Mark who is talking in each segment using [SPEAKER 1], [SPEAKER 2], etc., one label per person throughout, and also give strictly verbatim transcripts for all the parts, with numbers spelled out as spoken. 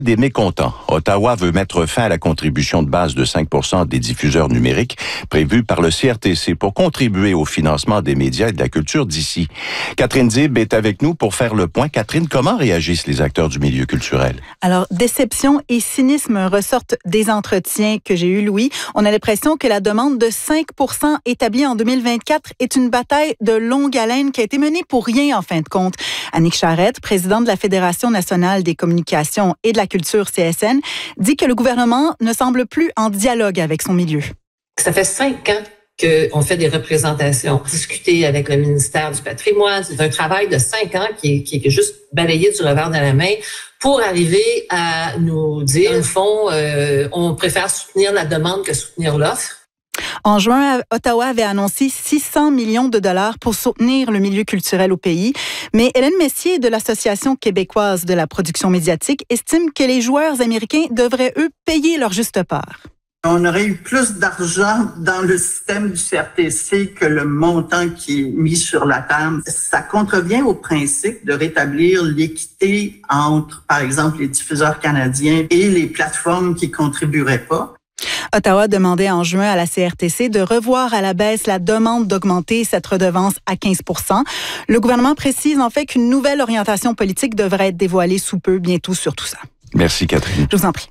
[SPEAKER 1] Des mécontents. Ottawa veut mettre fin à la contribution de base de cinq pour cent des diffuseurs numériques prévue par le C R T C pour contribuer au financement des médias et de la culture d'ici. Catherine Dib est avec nous pour faire le point. Catherine, comment réagissent les acteurs du milieu culturel?
[SPEAKER 2] Alors, déception et cynisme ressortent des entretiens que j'ai eus, Louis. On a l'impression que la demande de cinq pour cent établie en deux mille vingt-quatre est une bataille de longue haleine qui a été menée pour rien en fin de compte. Annick Charrette, présidente de la Fédération nationale des communications et de la culture C S N, dit que le gouvernement ne semble plus en dialogue avec son milieu.
[SPEAKER 3] Ça fait cinq ans qu'on fait des représentations, discuter avec le ministère du patrimoine. C'est un travail de cinq ans qui est, qui est juste balayé du revers de la main pour arriver à nous dire, au fond, euh, on préfère soutenir la demande que soutenir l'offre.
[SPEAKER 2] En juin, Ottawa avait annoncé six cents millions de dollars pour soutenir le milieu culturel au pays. Mais Hélène Messier de l'Association québécoise de la production médiatique estime que les joueurs américains devraient, eux, payer leur juste part.
[SPEAKER 4] On aurait eu plus d'argent dans le système du C R T C que le montant qui est mis sur la table. Ça contrevient au principe de rétablir l'équité entre, par exemple, les diffuseurs canadiens et les plateformes qui contribueraient pas.
[SPEAKER 2] Ottawa demandait en juin à la C R T C de revoir à la baisse la demande d'augmenter cette redevance à quinze pour cent. Le gouvernement précise en fait qu'une nouvelle orientation politique devrait être dévoilée sous peu, bientôt sur tout ça.
[SPEAKER 1] Merci Catherine.
[SPEAKER 2] Je vous en prie.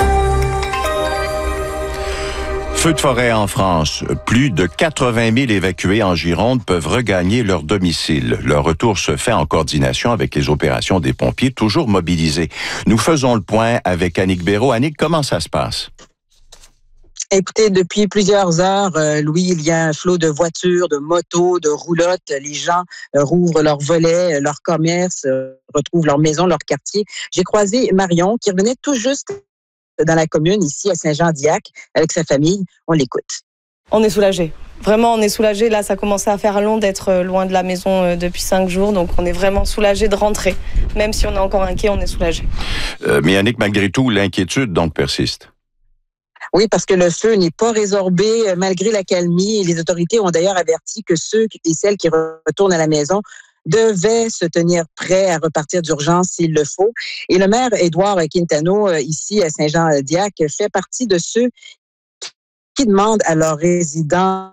[SPEAKER 1] Feu de forêt en France. Plus de quatre-vingt mille évacués en Gironde peuvent regagner leur domicile. Leur retour se fait en coordination avec les opérations des pompiers, toujours mobilisés. Nous faisons le point avec Annick Béraud. Annick, comment ça se passe?
[SPEAKER 5] Écoutez, depuis plusieurs heures, euh, Louis, il y a un flot de voitures, de motos, de roulottes. Les gens euh, rouvrent leurs volets, euh, leur commerce, euh, retrouvent leur maison, leur quartier. J'ai croisé Marion qui revenait tout juste dans la commune, ici à Saint-Jean-d'Iac, avec sa famille. On l'écoute.
[SPEAKER 6] On est soulagés. Vraiment, on est soulagés. Là, ça commençait à faire long d'être loin de la maison depuis cinq jours. Donc, on est vraiment soulagés de rentrer. Même si on est encore inquiet, on est soulagés.
[SPEAKER 1] Euh, mais Annick, malgré tout, l'inquiétude donc persiste.
[SPEAKER 5] Oui, parce que le feu n'est pas résorbé malgré l'accalmie. Les autorités ont d'ailleurs averti que ceux et celles qui retournent à la maison devaient se tenir prêts à repartir d'urgence s'il le faut. Et le maire Édouard Quintano, ici à Saint-Jean-d'Iac, fait partie de ceux qui demandent à leurs résidents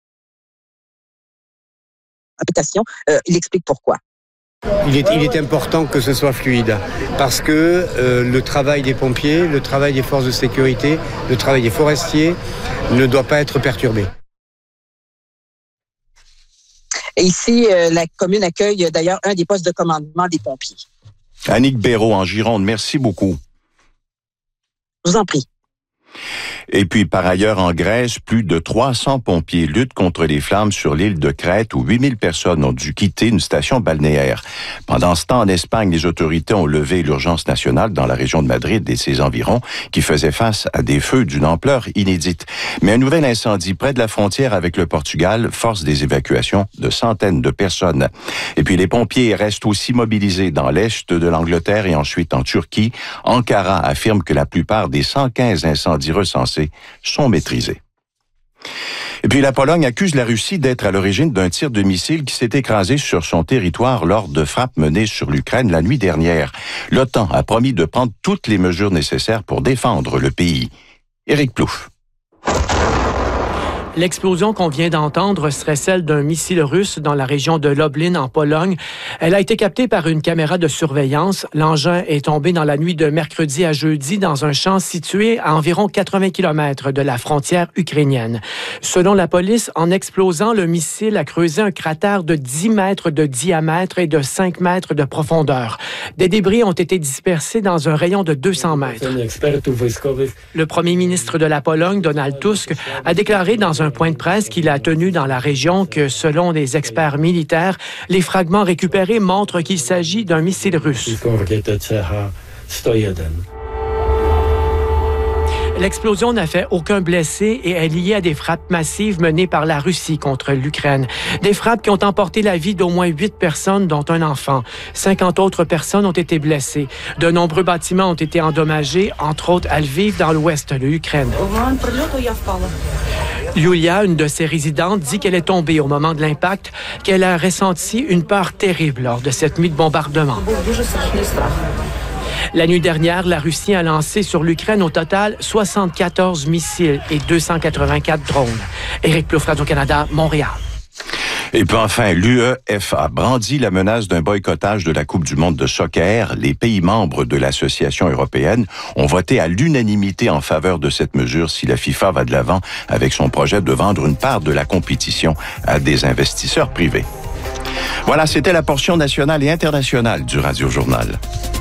[SPEAKER 5] habitation. Euh, il explique pourquoi.
[SPEAKER 7] Il est, il est important que ce soit fluide parce que euh, le travail des pompiers, le travail des forces de sécurité, le travail des forestiers ne doit pas être perturbé.
[SPEAKER 5] Et ici, euh, la commune accueille d'ailleurs un des postes de commandement des pompiers.
[SPEAKER 1] Annick Béraud en Gironde, merci beaucoup.
[SPEAKER 5] Je vous en prie.
[SPEAKER 1] Et puis, par ailleurs, en Grèce, plus de trois cents pompiers luttent contre les flammes sur l'île de Crète où huit mille personnes ont dû quitter une station balnéaire. Pendant ce temps, en Espagne, les autorités ont levé l'urgence nationale dans la région de Madrid et ses environs qui faisait face à des feux d'une ampleur inédite. Mais un nouvel incendie près de la frontière avec le Portugal force des évacuations de centaines de personnes. Et puis, les pompiers restent aussi mobilisés dans l'est de l'Angleterre et ensuite en Turquie. Ankara affirme que la plupart des cent quinze incendies recensés sont maîtrisés. Et puis la Pologne accuse la Russie d'être à l'origine d'un tir de missile qui s'est écrasé sur son territoire lors de frappes menées sur l'Ukraine la nuit dernière. L'OTAN a promis de prendre toutes les mesures nécessaires pour défendre le pays. Éric Plouffe.
[SPEAKER 8] L'explosion qu'on vient d'entendre serait celle d'un missile russe dans la région de Lublin, en Pologne. Elle a été captée par une caméra de surveillance. L'engin est tombé dans la nuit de mercredi à jeudi dans un champ situé à environ quatre-vingts kilomètres de la frontière ukrainienne. Selon la police, en explosant, le missile a creusé un cratère de dix mètres de diamètre et de cinq mètres de profondeur. Des débris ont été dispersés dans un rayon de deux cents mètres. Le premier ministre de la Pologne, Donald Tusk, a déclaré dans un point de presse qu'il a tenu dans la région que, selon les experts militaires, les fragments récupérés montrent qu'il s'agit d'un missile russe. L'explosion n'a fait aucun blessé et est liée à des frappes massives menées par la Russie contre l'Ukraine. Des frappes qui ont emporté la vie d'au moins huit personnes, dont un enfant. cinquante autres personnes ont été blessées. De nombreux bâtiments ont été endommagés, entre autres à Lviv, dans l'ouest de l'Ukraine. Yulia, une de ses résidentes, dit qu'elle est tombée au moment de l'impact, qu'elle a ressenti une peur terrible lors de cette nuit de bombardement. La nuit dernière, la Russie a lancé sur l'Ukraine au total soixante-quatorze missiles et deux cent quatre-vingt-quatre drones. Éric Plouffe, Radio-Canada, Montréal.
[SPEAKER 1] Et puis enfin, l'U E F A brandit la menace d'un boycottage de la Coupe du monde de soccer. Les pays membres de l'association européenne ont voté à l'unanimité en faveur de cette mesure si la FIFA va de l'avant avec son projet de vendre une part de la compétition à des investisseurs privés. Voilà, c'était la portion nationale et internationale du Radio Journal.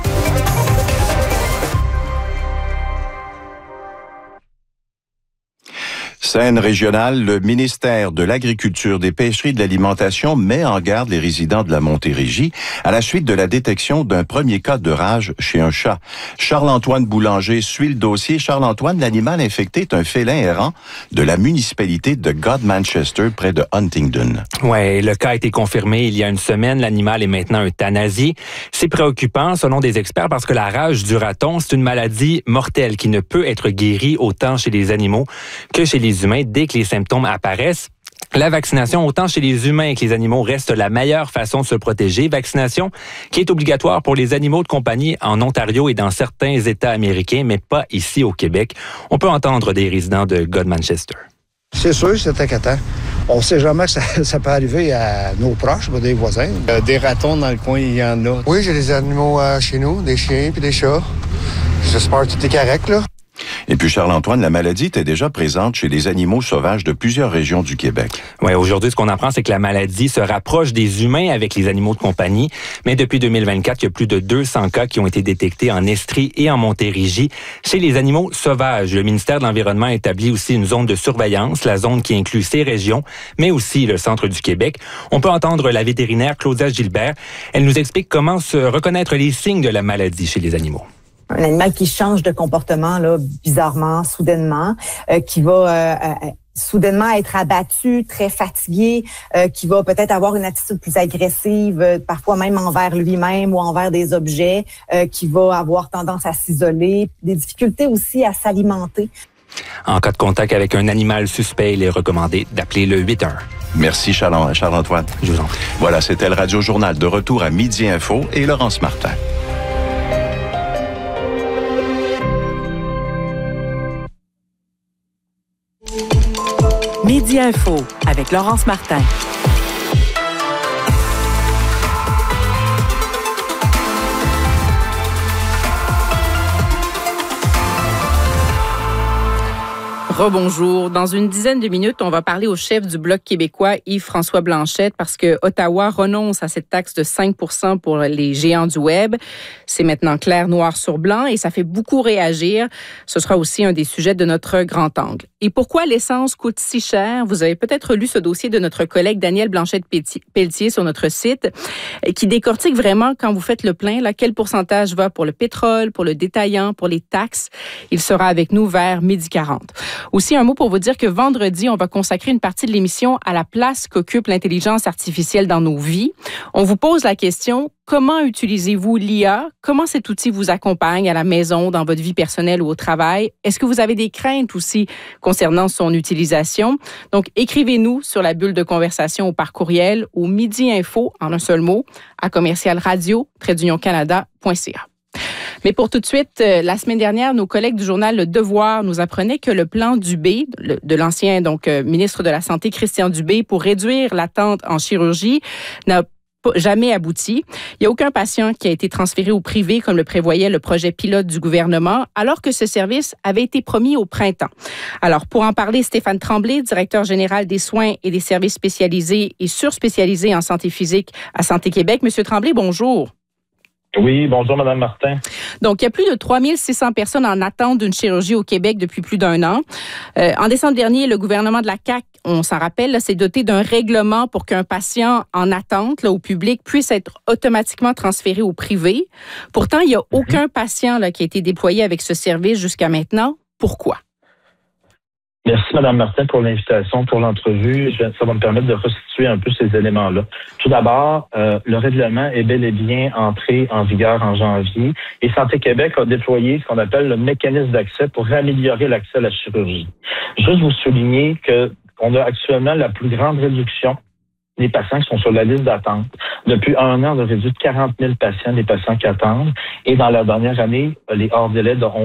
[SPEAKER 1] Scène régionale, le ministère de l'Agriculture, des Pêcheries et de l'Alimentation met en garde les résidents de la Montérégie à la suite de la détection d'un premier cas de rage chez un chat. Charles-Antoine Boulanger suit le dossier. Charles-Antoine, l'animal infecté est un félin errant de la municipalité de Godmanchester, près de Huntingdon.
[SPEAKER 9] Oui, le cas a été confirmé il y a une semaine. L'animal est maintenant euthanasié. C'est préoccupant, selon des experts, parce que la rage du raton, c'est une maladie mortelle qui ne peut être guérie autant chez les animaux que chez les humains dès que les symptômes apparaissent. La vaccination, autant chez les humains que les animaux, reste la meilleure façon de se protéger. Vaccination qui est obligatoire pour les animaux de compagnie en Ontario et dans certains États américains, mais pas ici au Québec. On peut entendre des résidents de Godmanchester.
[SPEAKER 10] C'est sûr, c'est inquiétant. On ne sait jamais que ça, ça peut arriver à nos proches, des voisins.
[SPEAKER 11] Euh, des ratons dans le coin, il y en a.
[SPEAKER 10] Oui, j'ai des animaux euh, chez nous, des chiens puis des chats. J'espère que tout est correct, là.
[SPEAKER 1] Et puis, Charles-Antoine, la maladie était déjà présente chez les animaux sauvages de plusieurs régions du Québec.
[SPEAKER 9] Oui, aujourd'hui, ce qu'on apprend, c'est que la maladie se rapproche des humains avec les animaux de compagnie. Mais depuis deux mille vingt-quatre, il y a plus de deux cents cas qui ont été détectés en Estrie et en Montérégie chez les animaux sauvages. Le ministère de l'Environnement a établi aussi une zone de surveillance, la zone qui inclut ces régions, mais aussi le centre du Québec. On peut entendre la vétérinaire Claudia Gilbert. Elle nous explique comment se reconnaître les signes de la maladie chez les animaux.
[SPEAKER 12] Un animal qui change de comportement là, bizarrement, soudainement, euh, qui va euh, euh, soudainement être abattu, très fatigué, euh, qui va peut-être avoir une attitude plus agressive, euh, parfois même envers lui-même ou envers des objets, euh, qui va avoir tendance à s'isoler, des difficultés aussi à s'alimenter.
[SPEAKER 9] En cas de contact avec un animal suspect, il est recommandé d'appeler le huit un un.
[SPEAKER 1] Merci Charles-Antoine.
[SPEAKER 9] Je vous en prie.
[SPEAKER 1] Voilà, c'était le Radio Journal de retour à Midi Info et Laurence Martin.
[SPEAKER 13] Midi Info avec Laurence Martin.
[SPEAKER 14] Rebonjour. Dans une dizaine de minutes, on va parler au chef du Bloc québécois, Yves-François Blanchet, parce que Ottawa renonce à cette taxe de cinq pour cent pour les géants du web. C'est maintenant clair, noir sur blanc, et ça fait beaucoup réagir. Ce sera aussi un des sujets de notre grand angle. Et pourquoi l'essence coûte si cher? Vous avez peut-être lu ce dossier de notre collègue Daniel Blanchet-Pelletier sur notre site, qui décortique vraiment, quand vous faites le plein, là, quel pourcentage va pour le pétrole, pour le détaillant, pour les taxes. Il sera avec nous vers midi quarante. Aussi, un mot pour vous dire que vendredi, on va consacrer une partie de l'émission à la place qu'occupe l'intelligence artificielle dans nos vies. On vous pose la question, comment utilisez-vous l'I A? Comment cet outil vous accompagne à la maison, dans votre vie personnelle ou au travail? Est-ce que vous avez des craintes aussi concernant son utilisation? Donc, écrivez-nous sur la bulle de conversation ou par courriel au midi info, en un seul mot, à commercial radio, trait d'union canada point c a. Mais pour tout de suite, la semaine dernière, nos collègues du journal Le Devoir nous apprenaient que le plan Dubé, de l'ancien donc ministre de la Santé Christian Dubé, pour réduire l'attente en chirurgie, n'a jamais abouti. Il n'y a aucun patient qui a été transféré au privé comme le prévoyait le projet pilote du gouvernement, alors que ce service avait été promis au printemps. Alors, pour en parler, Stéphane Tremblay, directeur général des soins et des services spécialisés et surspécialisés en santé physique à Santé Québec. Monsieur Tremblay, bonjour.
[SPEAKER 15] Oui, bonjour Mme Martin.
[SPEAKER 14] Donc, il y a plus de trois mille six cents personnes en attente d'une chirurgie au Québec depuis plus d'un an. Euh, en décembre dernier, le gouvernement de la C A Q, on s'en rappelle, là, s'est doté d'un règlement pour qu'un patient en attente là, au public puisse être automatiquement transféré au privé. Pourtant, il n'y a aucun patient là, qui a été déployé avec ce service jusqu'à maintenant. Pourquoi?
[SPEAKER 15] Merci, Mme Martin, pour l'invitation, pour l'entrevue. Je, ça va me permettre de restituer un peu ces éléments-là. Tout d'abord, euh, le règlement est bel et bien entré en vigueur en janvier et Santé Québec a déployé ce qu'on appelle le mécanisme d'accès pour améliorer l'accès à la chirurgie. Juste vous souligner que on a actuellement la plus grande réduction les patients qui sont sur la liste d'attente. Depuis un an, on a réduit de quarante mille patients, les patients qui attendent. Et dans la dernière année, les hors-délais de